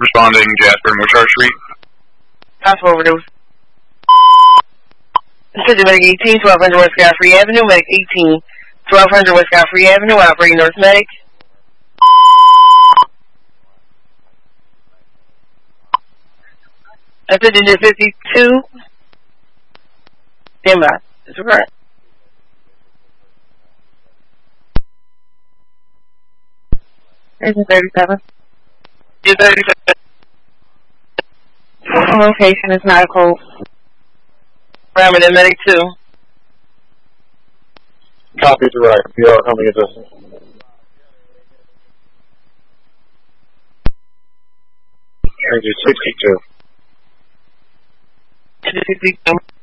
Responding Jasper and Wishart Street. Hospital overdose. Assistant Medic 18, 1200 West Godfrey Avenue. Medic 18, 1200 West Godfrey Avenue. Operating North Medic. Assistant 52. Stand by. That's right. Agent 37. You're 37. Location is medical. Parameter Medic 2. Copy direct. PR coming assistance. Thank you. 62. 62.